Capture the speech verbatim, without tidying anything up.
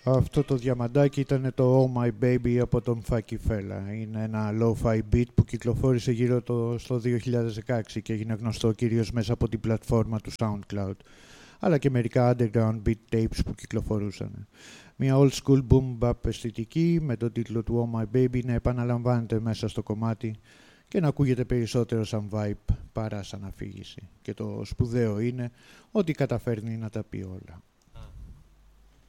Αυτό το διαμαντάκι ήταν το Oh My Baby από τον Funky Fella. Είναι ένα lo-fi beat που κυκλοφόρησε γύρω το, στο δύο χιλιάδες δεκαέξι και έγινε γνωστό κυρίως μέσα από την πλατφόρμα του SoundCloud, αλλά και μερικά underground beat tapes που κυκλοφορούσαν. Μια old school boom bap αισθητική με τον τίτλο του Oh My Baby να επαναλαμβάνεται μέσα στο κομμάτι και να ακούγεται περισσότερο σαν vibe παρά σαν αφήγηση. Και το σπουδαίο είναι ότι καταφέρνει να τα πει όλα.